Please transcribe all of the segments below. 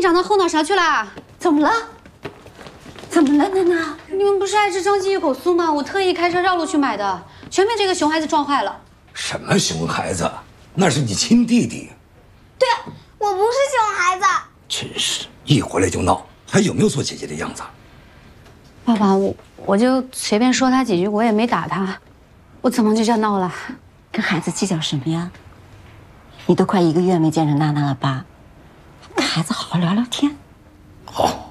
店长的后脑勺去了。 怎么了？怎么了，娜娜？ 你们不是爱吃张记一口酥吗？我特意开车绕路去买的，全被这个熊孩子撞坏了。 什么熊孩子？那是你亲弟弟。 对，我不是熊孩子。 真是一回来就闹，还有没有做姐姐的样子？ 爸爸，我就随便说他几句，我也没打他，我怎么就这样闹了？ 跟孩子计较什么呀？你都快1个月没见着娜娜了吧？跟孩子好好聊聊天。 好。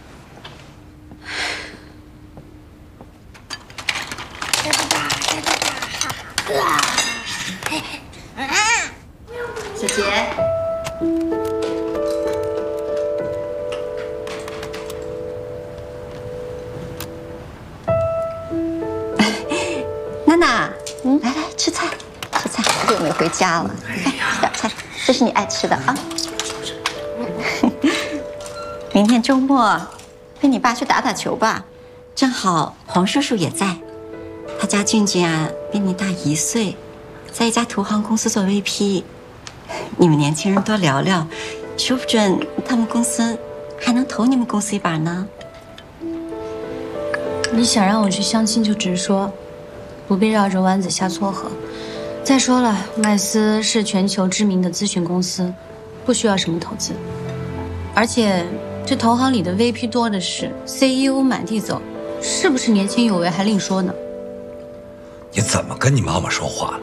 姐姐，娜娜，来来吃菜，吃菜，好久没回家了。哎呀，小菜，这是你爱吃的啊。明天周末跟你爸去打打球吧，正好黄叔叔也在。他家俊俊啊，比你大1岁，在一家投行公司做 VP。你们年轻人多聊聊，说不准他们公司还能投你们公司一把呢。 你想让我去相亲就直说，不必绕着弯子瞎撮合。再说了，麦斯是全球知名的咨询公司，不需要什么投资。而且这投行里的 VP 多的是 ，CEO 满地走，是不是年轻有为还另说呢？ 你怎么跟你妈妈说话呢？